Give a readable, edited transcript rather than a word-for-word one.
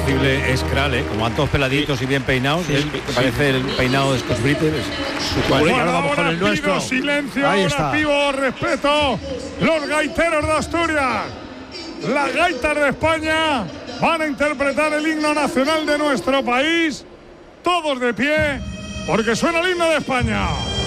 reconocible es Kral, ¿eh? Como van todos peladitos y bien peinados, que parece el peinado de estos brites. Bueno, ahora pido silencio, ahora pido respeto. Los gaiteros de Asturias, las gaitas de España, van a interpretar el himno nacional de nuestro país. Todos de pie, porque suena el himno de España.